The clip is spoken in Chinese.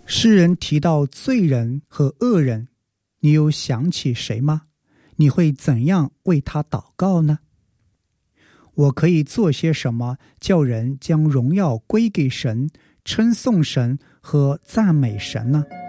诗人提到罪人和恶人，你有想起谁吗？你会怎样为他祷告呢？我可以做些什么，叫人将荣耀归给神，称颂神和赞美神呢？